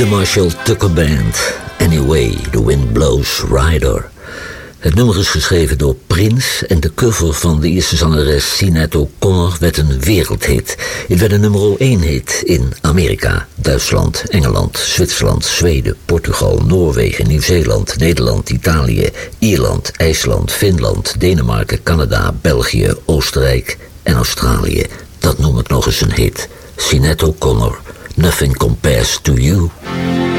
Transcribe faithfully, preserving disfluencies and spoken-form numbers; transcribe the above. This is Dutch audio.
De Marshall Tucker Band, Anyway, The Wind Blows Rider. Het nummer is geschreven door Prince en de cover van de eerste zangeres Sinéad O'Connor werd een wereldhit. Het werd een nummer één hit in Amerika, Duitsland, Engeland, Zwitserland, Zweden, Portugal, Noorwegen, Nieuw-Zeeland, Nederland, Italië, Ierland, IJsland, Finland, Denemarken, Canada, België, Oostenrijk en Australië. Dat noem ik nog eens een hit. Sinéad O'Connor, Nothing Compares to You.